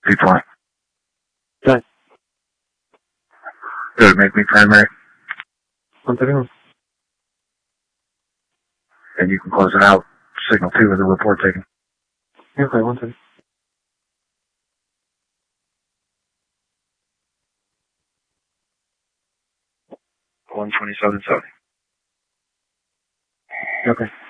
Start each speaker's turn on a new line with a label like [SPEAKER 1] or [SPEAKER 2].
[SPEAKER 1] P20.
[SPEAKER 2] Okay.
[SPEAKER 1] Good, make me primary.
[SPEAKER 2] 131.
[SPEAKER 1] And you can close it out. Signal 2 with the report taken.
[SPEAKER 2] Okay, 130.
[SPEAKER 1] 127.70.
[SPEAKER 2] Okay.